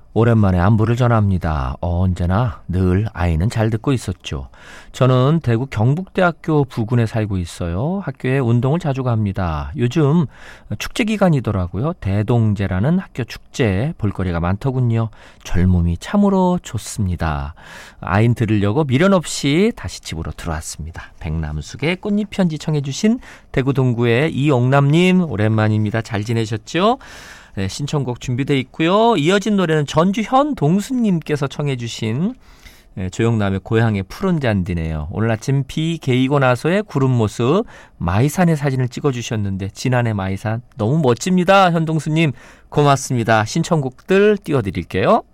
오랜만에 안부를 전합니다. 언제나 늘 아이는 잘 듣고 있었죠. 저는 대구 경북대학교 부근에 살고 있어요. 학교에 운동을 자주 갑니다. 요즘 축제 기간이더라고요. 대동제라는 학교 축제 볼거리가 많더군요. 젊음이 참으로 좋습니다. 아인 들으려고 미련 없이 다시 집으로 들어왔습니다. 백남숙의 꽃잎 편지 청해 주신 대구 동구의 이옥남님 오랜만입니다. 잘 지내셨죠? 네, 신청곡 준비되어 있고요. 이어진 노래는 전주 현동수님께서 청해 주신 조영남의 고향의 푸른 잔디네요. 오늘 아침 비 개이고 나서의 구름 모습 마이산의 사진을 찍어주셨는데 지난해 마이산 너무 멋집니다. 현동수님 고맙습니다. 신청곡들 띄워드릴게요.